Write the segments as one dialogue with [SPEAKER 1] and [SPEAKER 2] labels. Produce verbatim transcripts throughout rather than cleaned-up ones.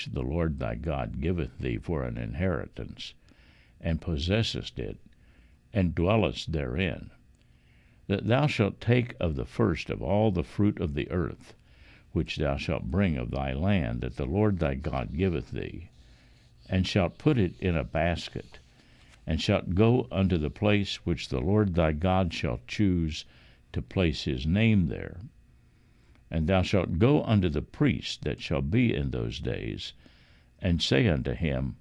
[SPEAKER 1] the Lord thy God giveth thee for an inheritance, and possessest it, and dwellest therein, that thou shalt take of the first of all the fruit of the earth, which thou shalt bring of thy land that the Lord thy God giveth thee, and shalt put it in a basket, and shalt go unto the place which the Lord thy God shall choose to place his name there. And thou shalt go unto the priest that shall be in those days, and say unto him,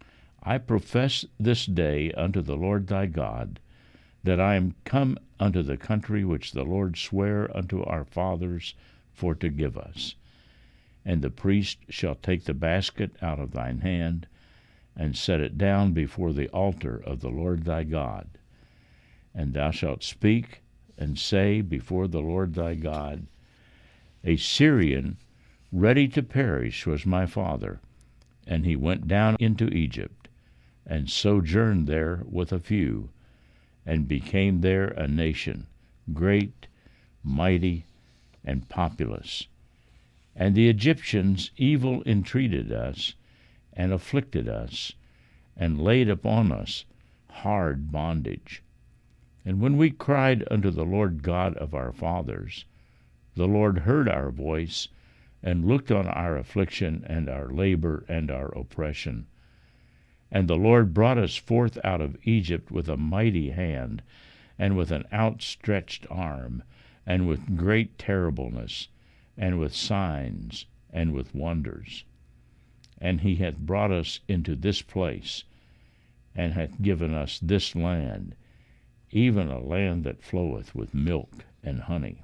[SPEAKER 1] I profess this day unto the Lord thy God, that I am come unto the country which the Lord sware unto our fathers for to give us. And the priest shall take the basket out of thine hand, and set it down before the altar of the Lord thy God. And thou shalt speak and say before the Lord thy God, A Syrian ready to perish was my father, and he went down into Egypt, and sojourned there with a few, and became there a nation, great, mighty, and populous. And the Egyptians evil entreated us, and afflicted us, and laid upon us hard bondage. And when we cried unto the Lord God of our fathers, the Lord heard our voice, and looked on our affliction, and our labor, and our oppression. And the Lord brought us forth out of Egypt with a mighty hand, and with an outstretched arm, and with great terribleness, and with signs, and with wonders. And he hath brought us into this place, and hath given us this land, even a land that floweth with milk and honey.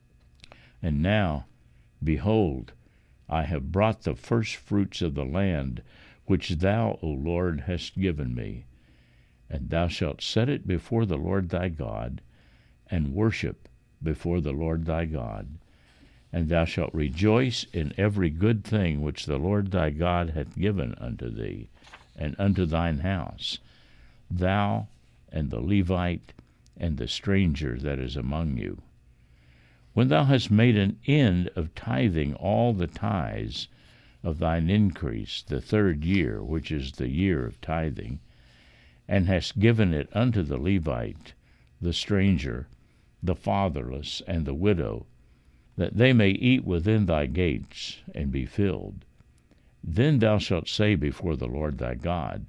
[SPEAKER 1] And now, behold, I have brought the first fruits of the land, which thou, O Lord, hast given me. And thou shalt set it before the Lord thy God, and worship before the Lord thy God. And thou shalt rejoice in every good thing which the Lord thy God hath given unto thee, and unto thine house, thou and the Levite, and the stranger that is among you. When thou hast made an end of tithing all the tithes of thine increase the third year, which is the year of tithing, and hast given it unto the Levite, the stranger, the fatherless, and the widow, that they may eat within thy gates, and be filled, then thou shalt say before the Lord thy God,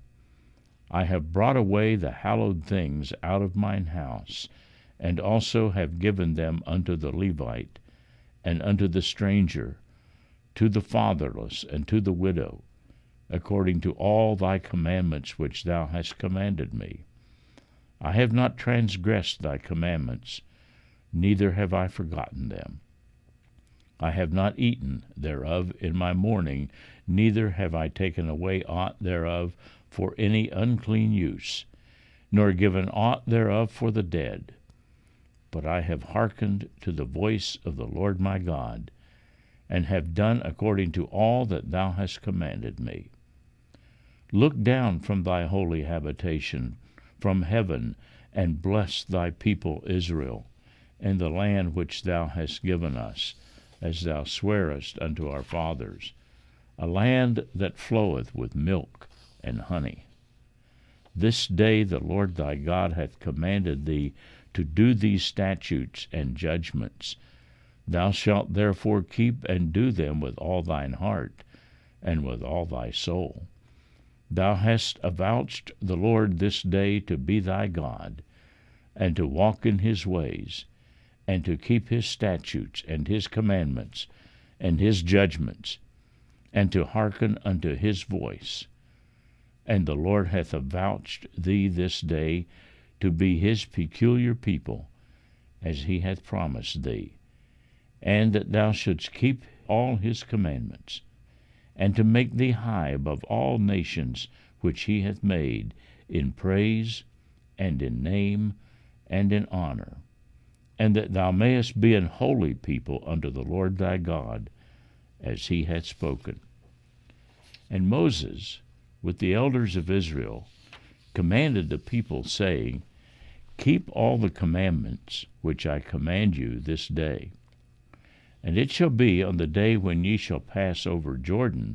[SPEAKER 1] I have brought away the hallowed things out of mine house, and also have given them unto the Levite, and unto the stranger, to the fatherless, and to the widow, according to all thy commandments which thou hast commanded me. I have not transgressed thy commandments, neither have I forgotten them. I have not eaten thereof in my mourning, neither have I taken away aught thereof for any unclean use, nor given aught thereof for the dead. But I have hearkened to the voice of the Lord my God, and have done according to all that thou hast commanded me. Look down from thy holy habitation, from heaven, and bless thy people Israel, and the land which thou hast given us, as thou swarest unto our fathers, a land that floweth with milk and honey. This day the Lord thy God hath commanded thee to do these statutes and judgments. Thou shalt therefore keep and do them with all thine heart, and with all thy soul. Thou hast avouched the Lord this day to be thy God, and to walk in his ways, and to keep his statutes and his commandments and his judgments, and to hearken unto his voice. And the Lord hath avouched thee this day to be his peculiar people, as he hath promised thee, and that thou shouldst keep all his commandments, and to make thee high above all nations which he hath made, in praise, and in name, and in honor, and that thou mayest be an holy people unto the Lord thy God, as he hath spoken. And Moses, with the elders of Israel, commanded the people, saying, Keep all the commandments which I command you this day. And it shall be on the day when ye shall pass over Jordan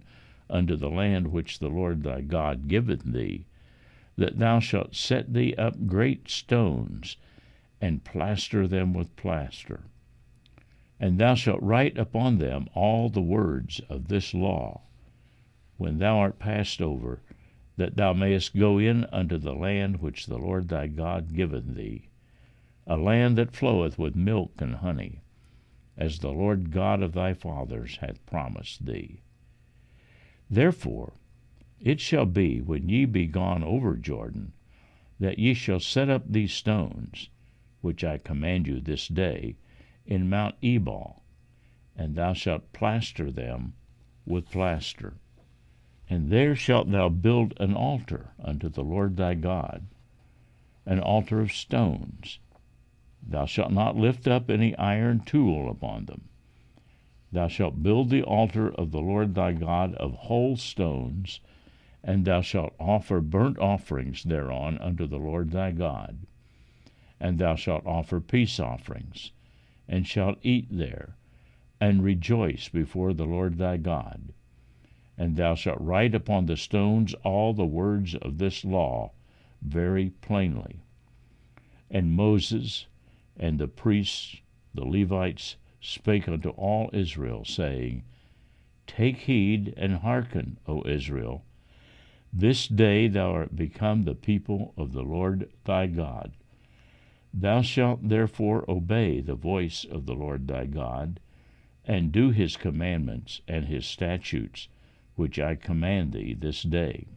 [SPEAKER 1] unto the land which the Lord thy God giveth thee, that thou shalt set thee up great stones, and plaster them with plaster. And thou shalt write upon them all the words of this law, when thou art passed over, that thou mayest go in unto the land which the Lord thy God giveth thee, a land that floweth with milk and honey, as the Lord God of thy fathers hath promised thee. Therefore it shall be, when ye be gone over Jordan, that ye shall set up these stones, which I command you this day, in Mount Ebal, and thou shalt plaster them with plaster. And there shalt thou build an altar unto the Lord thy God, an altar of stones. Thou shalt not lift up any iron tool upon them. Thou shalt build the altar of the Lord thy God of whole stones, and thou shalt offer burnt offerings thereon unto the Lord thy God. And thou shalt offer peace offerings, and shalt eat there, and rejoice before the Lord thy God. And thou shalt write upon the stones all the words of this law very plainly. And Moses and the priests, the Levites, spake unto all Israel, saying, Take heed and hearken, O Israel. This day thou art become the people of the Lord thy God. Thou shalt therefore obey the voice of the Lord thy God, and do his commandments and his statutes, which I command thee this day.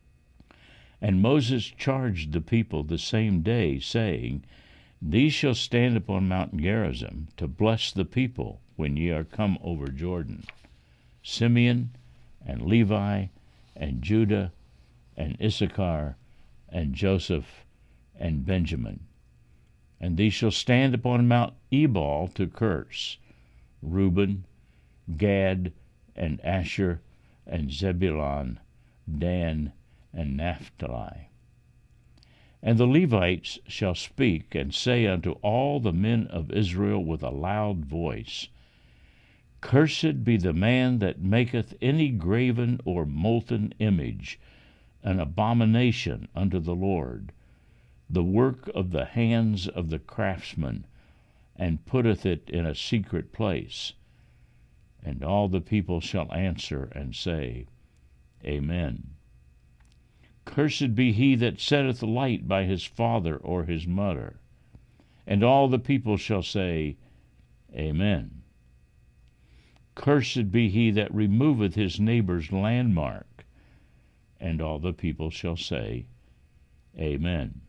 [SPEAKER 1] And Moses charged the people the same day, saying, These shall stand upon Mount Gerizim to bless the people when ye are come over Jordan, Simeon and Levi and Judah and Issachar and Joseph and Benjamin. And these shall stand upon Mount Ebal to curse, Reuben, Gad, and Asher, and Zebulun, Dan, and Naphtali. And the Levites shall speak and say unto all the men of Israel with a loud voice, Cursed be the man that maketh any graven or molten image, an abomination unto the Lord, the work of the hands of the craftsman, and putteth it in a secret place. And all the people shall answer and say, Amen. Cursed be he that setteth light by his father or his mother. And all the people shall say, Amen. Cursed be he that removeth his neighbor's landmark. And all the people shall say, Amen.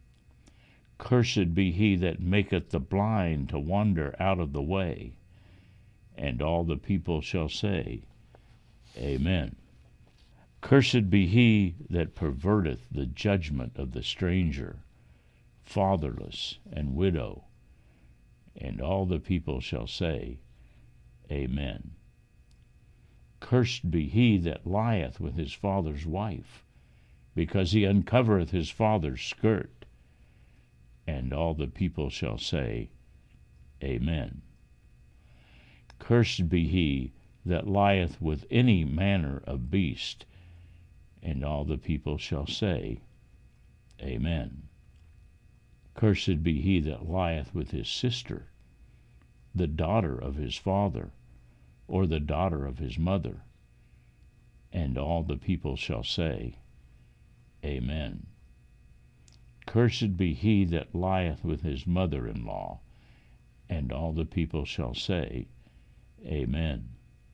[SPEAKER 1] Cursed be he that maketh the blind to wander out of the way. And all the people shall say, Amen. Cursed be he that perverteth the judgment of the stranger, fatherless, and widow. And all the people shall say, Amen. Cursed be he that lieth with his father's wife, because he uncovereth his father's skirt. And all the people shall say, Amen. Cursed be he that lieth with any manner of beast. And all the people shall say, Amen. Cursed be he that lieth with his sister, the daughter of his father, or the daughter of his mother. And all the people shall say, Amen. Cursed be he that lieth with his mother-in-law. And all the people shall say, Amen.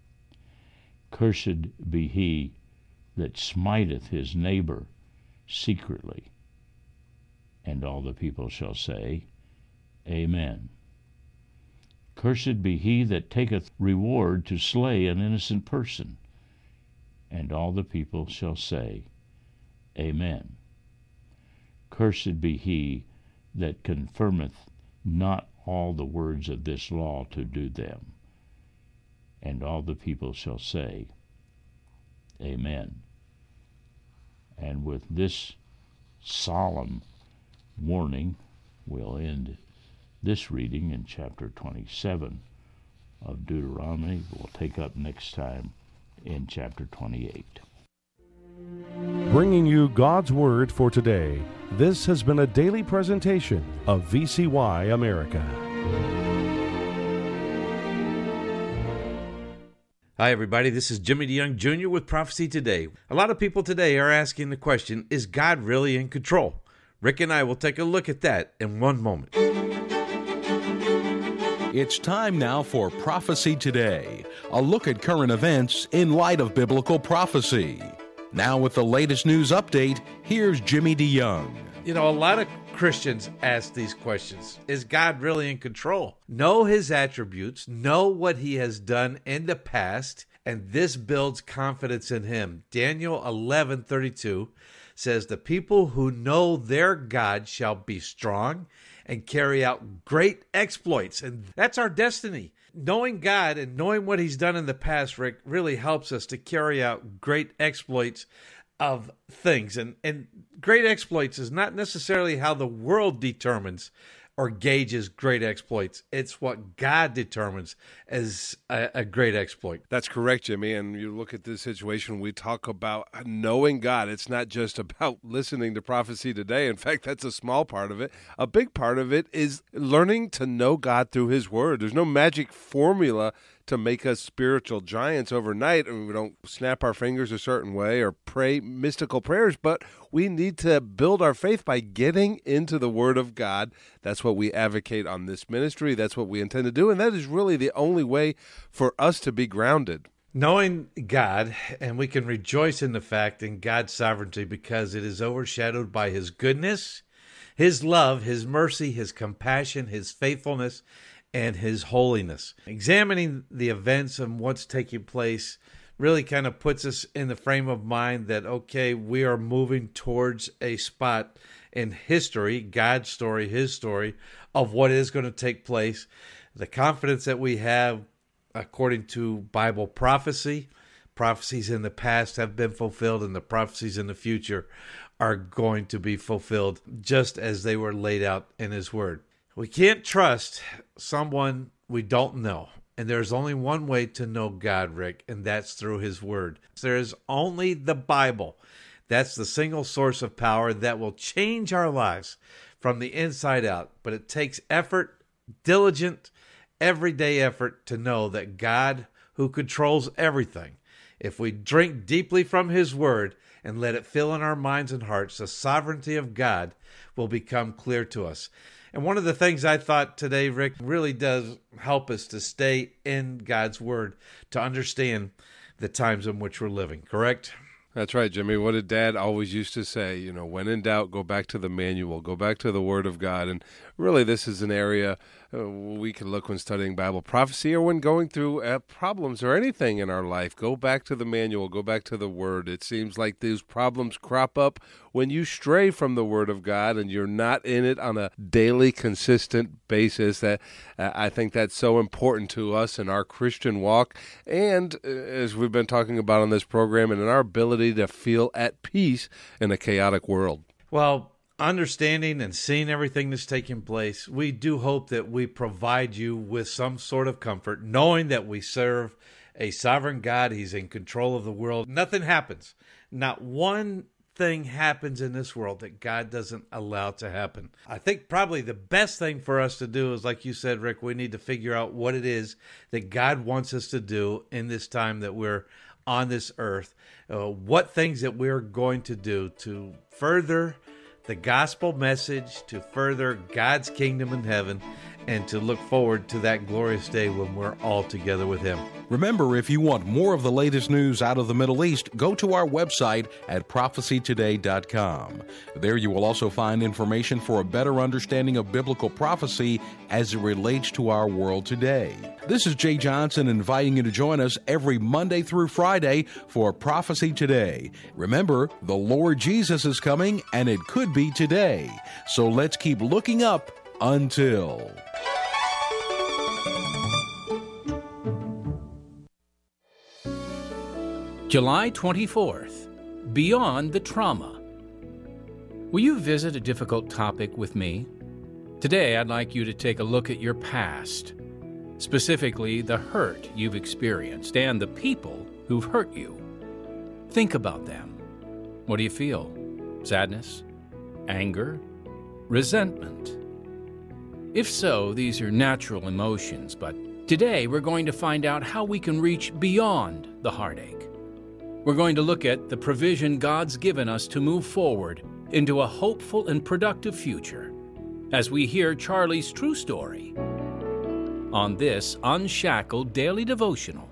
[SPEAKER 1] Cursed be he that smiteth his neighbor secretly. And all the people shall say, Amen. Cursed be he that taketh reward to slay an innocent person. And all the people shall say, Amen. Cursed be he that confirmeth not all the words of this law to do them. And all the people shall say, Amen. And with this solemn warning, we'll end this reading in chapter twenty-seven of Deuteronomy. We'll take up next time in chapter twenty-eight.
[SPEAKER 2] Bringing you God's Word for today, this has been a daily presentation of V C Y America.
[SPEAKER 3] Hi, everybody. This is Jimmy DeYoung Junior with Prophecy Today. A lot of people today are asking the question, is God really in control? Rick and I will take a look at that in one moment.
[SPEAKER 4] It's time now for Prophecy Today, a look at current events in light of biblical prophecy. Now with the latest news update, here's Jimmy DeYoung.
[SPEAKER 3] You know, a lot of Christians ask these questions. Is God really in control? Know his attributes, know what he has done in the past, and this builds confidence in him. Daniel eleven thirty-two says, "The people who know their God shall be strong and carry out great exploits." And that's our destiny. Knowing God and knowing what he's done in the past, Rick, really helps us to carry out great exploits of things. And, and great exploits is not necessarily how the world determines or gauges great exploits. It's what God determines as a, a great exploit.
[SPEAKER 5] That's correct, Jimmy. And you look at this situation, we talk about knowing God. It's not just about listening to Prophecy Today. In fact, that's a small part of it. A big part of it is learning to know God through his word. There's no magic formula to make us spiritual giants overnight. I mean, we don't snap our fingers a certain way or pray mystical prayers, but we need to build our faith by getting into the Word of God. That's what we advocate on this ministry. That's what we intend to do, and that is really the only way for us to be grounded.
[SPEAKER 3] Knowing God, and we can rejoice in the fact in God's sovereignty because it is overshadowed by his goodness, his love, his mercy, his compassion, his faithfulness, and his holiness. Examining the events and what's taking place really kind of puts us in the frame of mind that, okay, we are moving towards a spot in history, God's story, his story, of what is going to take place. The confidence that we have, according to Bible prophecy, prophecies in the past have been fulfilled, and the prophecies in the future are going to be fulfilled just as they were laid out in his word. We can't trust someone we don't know. And there's only one way to know God, Rick, and that's through his word. There is only the Bible. That's the single source of power that will change our lives from the inside out. But it takes effort, diligent, everyday effort to know that God, who controls everything, if we drink deeply from his word and let it fill in our minds and hearts, the sovereignty of God will become clear to us. And one of the things I thought today, Rick, really does help us to stay in God's word, to understand the times in which we're living, correct?
[SPEAKER 5] That's right, Jimmy. What did Dad always used to say? You know, when in doubt, go back to the manual, go back to the Word of God. And really, this is an area uh, we can look when studying Bible prophecy or when going through uh, problems or anything in our life. Go back to the manual, go back to the Word. It seems like these problems crop up when you stray from the Word of God and you're not in it on a daily, consistent basis. That uh, I think that's so important to us in our Christian walk. And uh, as we've been talking about on this program, and in our ability to feel at peace in a chaotic world.
[SPEAKER 3] Well, understanding and seeing everything that's taking place, we do hope that we provide you with some sort of comfort, knowing that we serve a sovereign God. He's in control of the world. Nothing happens. Not one thing happens in this world that God doesn't allow to happen. I think probably the best thing for us to do is, like you said, Rick, we need to figure out what it is that God wants us to do in this time that we're on this earth, uh, what things that we're going to do to further the gospel message, to further God's kingdom in heaven, and to look forward to that glorious day when we're all together with him.
[SPEAKER 4] Remember, if you want more of the latest news out of the Middle East, go to our website at prophecy today dot com. There you will also find information for a better understanding of biblical prophecy as it relates to our world today. This is Jay Johnson inviting you to join us every Monday through Friday for Prophecy Today. Remember, the Lord Jesus is coming, and it could be today. So let's keep looking up until...
[SPEAKER 6] July twenty-fourth, Beyond the Trauma. Will you visit a difficult topic with me? Today, I'd like you to take a look at your past, specifically the hurt you've experienced and the people who've hurt you. Think about them. What do you feel? Sadness? Anger? Resentment? If so, these are natural emotions, but today we're going to find out how we can reach beyond the heartache. We're going to look at the provision God's given us to move forward into a hopeful and productive future as we hear Charlie's true story on this Unshackled Daily Devotional.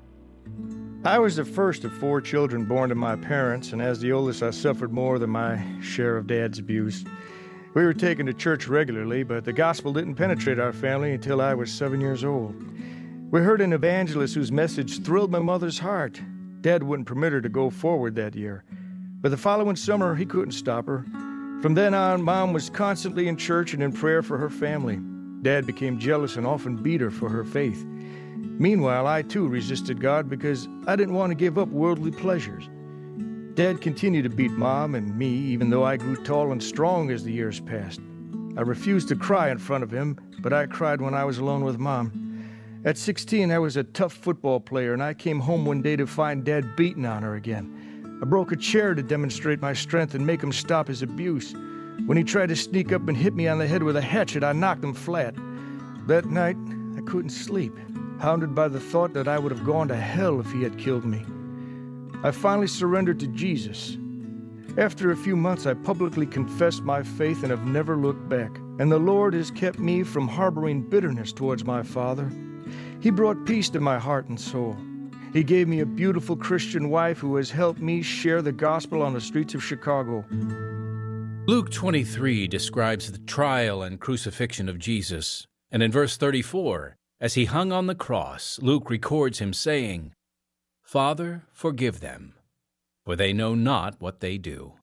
[SPEAKER 7] I was the first of four children born to my parents, and as the oldest, I suffered more than my share of Dad's abuse. We were taken to church regularly, but the gospel didn't penetrate our family until I was seven years old. We heard an evangelist whose message thrilled my mother's heart. Dad wouldn't permit her to go forward that year, but the following summer, he couldn't stop her. From then on, Mom was constantly in church and in prayer for her family. Dad became jealous and often beat her for her faith. Meanwhile, I too resisted God because I didn't want to give up worldly pleasures. Dad continued to beat Mom and me, even though I grew tall and strong as the years passed. I refused to cry in front of him, but I cried when I was alone with Mom. At sixteen, I was a tough football player, and I came home one day to find Dad beating on her again. I broke a chair to demonstrate my strength and make him stop his abuse. When he tried to sneak up and hit me on the head with a hatchet, I knocked him flat. That night, I couldn't sleep, hounded by the thought that I would have gone to hell if he had killed me. I finally surrendered to Jesus. After a few months, I publicly confessed my faith and have never looked back. And the Lord has kept me from harboring bitterness towards my father. He brought peace to my heart and soul. He gave me a beautiful Christian wife who has helped me share the gospel on the streets of Chicago.
[SPEAKER 6] Luke twenty-three describes the trial and crucifixion of Jesus. And in verse thirty-four, as he hung on the cross, Luke records him saying, "Father, forgive them, for they know not what they do."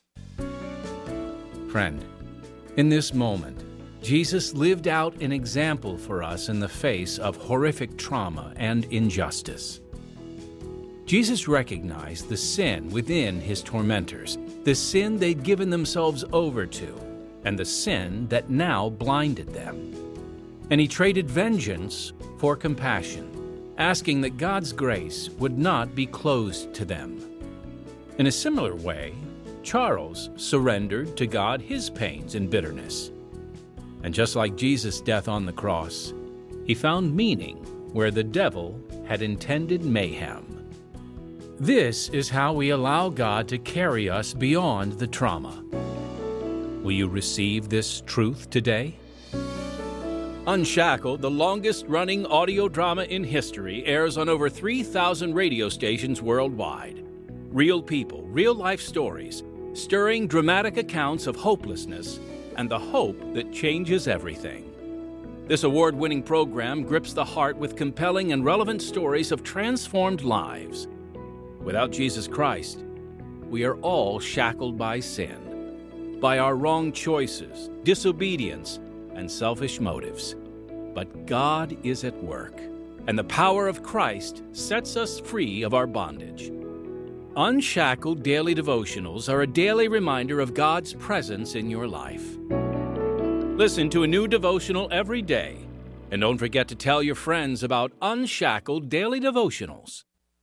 [SPEAKER 6] Friend, in this moment, Jesus lived out an example for us in the face of horrific trauma and injustice. Jesus recognized the sin within his tormentors, the sin they'd given themselves over to, and the sin that now blinded them. And he traded vengeance for compassion, asking that God's grace would not be closed to them. In a similar way, Charles surrendered to God his pains and bitterness. And just like Jesus' death on the cross, he found meaning where the devil had intended mayhem. This is how we allow God to carry us beyond the trauma. Will you receive this truth today? Unshackled, the longest-running audio drama in history, airs on over three thousand radio stations worldwide. Real people, real-life stories, stirring dramatic accounts of hopelessness and the hope that changes everything. This award-winning program grips the heart with compelling and relevant stories of transformed lives. Without Jesus Christ, we are all shackled by sin, by our wrong choices, disobedience, and selfish motives. But God is at work, and the power of Christ sets us free of our bondage. Unshackled Daily Devotionals are a daily reminder of God's presence in your life. Listen to a new devotional every day, and don't forget to tell your friends about Unshackled Daily Devotionals.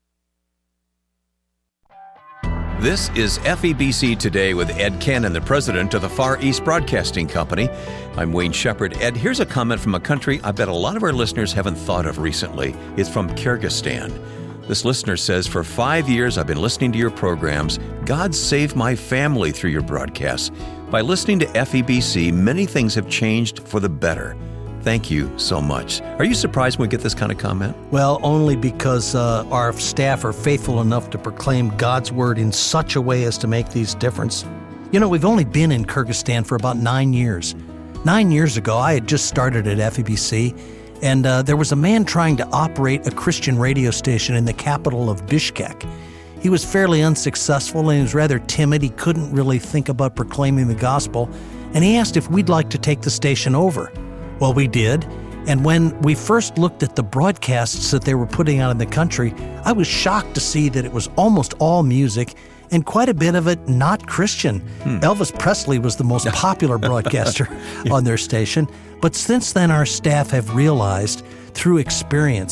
[SPEAKER 8] This is F E B C Today with Ed Cannon, the president of the Far East Broadcasting Company. I'm Wayne Shepherd. Ed, here's a comment from a country I bet a lot of our listeners haven't thought of recently. It's from Kyrgyzstan. This listener says, "For five years I've been listening to your programs. God saved my family through your broadcasts. By listening to F E B C, many things have changed for the better. Thank you so much." Are you surprised when we get this kind of comment?
[SPEAKER 9] Well, only because uh, our staff are faithful enough to proclaim God's word in such a way as to make these difference. You know, we've only been in Kyrgyzstan for about nine years. Nine years ago, I had just started at F E B C, and uh, there was a man trying to operate a Christian radio station in the capital of Bishkek. He was fairly unsuccessful and he was rather timid. He couldn't really think about proclaiming the gospel, and he asked if we'd like to take the station over. Well, we did, and when we first looked at the broadcasts that they were putting out in the country, I was shocked to see that it was almost all music and quite a bit of it not Christian. Hmm. Elvis Presley was the most popular broadcaster yeah. on their station, but since then our staff have realized through experience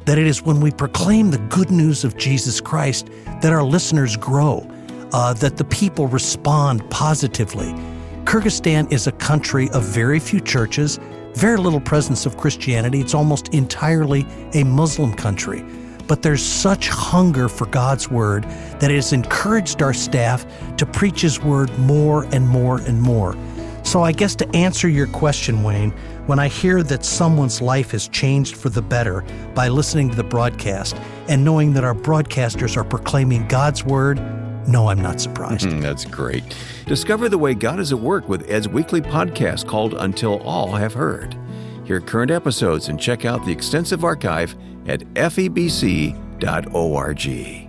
[SPEAKER 9] that it is when we proclaim the good news of Jesus Christ that our listeners grow, uh, that the people respond positively. Kyrgyzstan is a country of very few churches, very little presence of Christianity. It's almost entirely a Muslim country. But there's such hunger for God's Word that it has encouraged our staff to preach His Word more and more and more. So I guess to answer your question, Wayne, when I hear that someone's life has changed for the better by listening to the broadcast and knowing that our broadcasters are proclaiming God's Word, no, I'm not surprised.
[SPEAKER 8] Mm, that's great. Discover the way God is at work with Ed's weekly podcast called Until All Have Heard. Hear current episodes and check out the extensive archive at F E B C dot org.